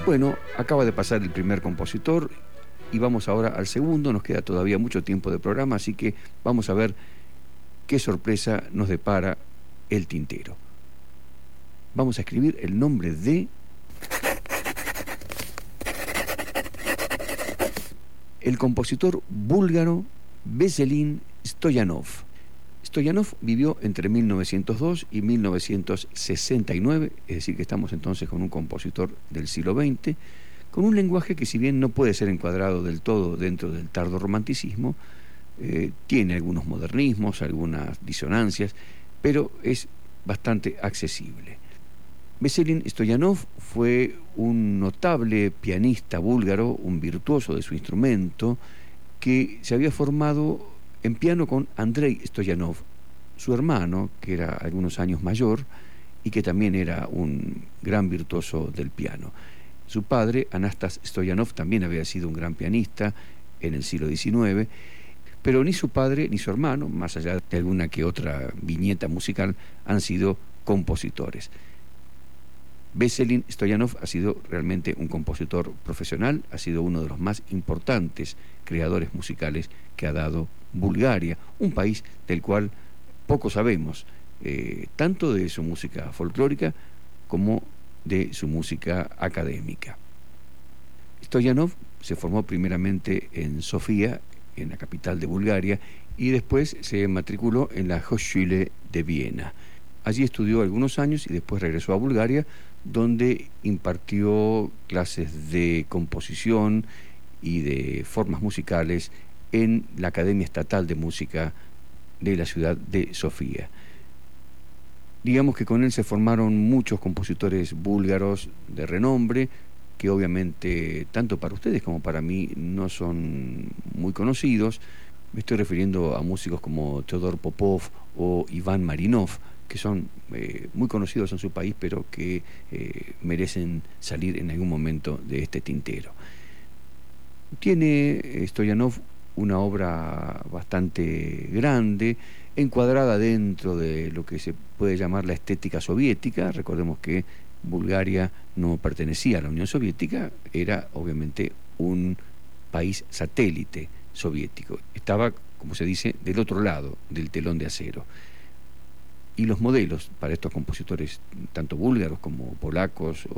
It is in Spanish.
Bueno, acaba de pasar el primer compositor y vamos ahora al segundo. Nos queda todavía mucho tiempo de programa, así que vamos a ver qué sorpresa nos depara el tintero. Vamos a escribir el nombre de el compositor búlgaro Veselin Stoyanov. Stoyanov vivió entre 1902 y 1969, es decir, que estamos entonces con un compositor del siglo XX, con un lenguaje que, si bien no puede ser encuadrado del todo dentro del tardo romanticismo, tiene algunos modernismos, algunas disonancias, pero es bastante accesible. Veselin Stoyanov fue un notable pianista búlgaro, un virtuoso de su instrumento, que se había formado en piano con Andrei Stoyanov, su hermano, que era algunos años mayor y que también era un gran virtuoso del piano. Su padre, Anastas Stoyanov, también había sido un gran pianista en el siglo XIX, pero ni su padre ni su hermano, más allá de alguna que otra viñeta musical, han sido compositores. Veselin Stoyanov ha sido realmente un compositor profesional, ha sido uno de los más importantes creadores musicales que ha dado Bulgaria, un país del cual poco sabemos, tanto de su música folclórica como de su música académica. Stoyanov se formó primeramente en Sofía, en la capital de Bulgaria, y después se matriculó en la Hochschule de Viena. Allí estudió algunos años y después regresó a Bulgaria, donde impartió clases de composición y de formas musicales en la Academia Estatal de Música de la ciudad de Sofía. Digamos que con él se formaron muchos compositores búlgaros de renombre, que obviamente tanto para ustedes como para mí no son muy conocidos. Me estoy refiriendo a músicos como Teodor Popov o Iván Marinov, que son muy conocidos en su país, pero que merecen salir en algún momento de este tintero. Tiene Stoyanov una obra bastante grande, encuadrada dentro de lo que se puede llamar la estética soviética. Recordemos que Bulgaria no pertenecía a la Unión Soviética, era obviamente un país satélite soviético. Estaba, como se dice, del otro lado del telón de acero. Y los modelos para estos compositores, tanto búlgaros como polacos